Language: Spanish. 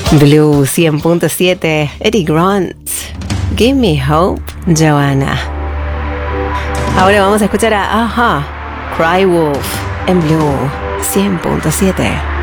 Blue 100.7, Eddie Grant, Give Me Hope, Joanna. Ahora vamos a escuchar a Aha, Cry Wolf, en Blue 100.7.